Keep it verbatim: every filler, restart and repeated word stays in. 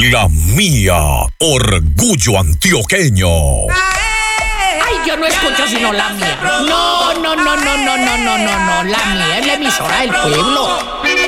La Mía, orgullo antioqueño. Ay, yo no escucho sino la mía. No, no, no, no, no, no, no, no, no, la mía es la emisora del pueblo.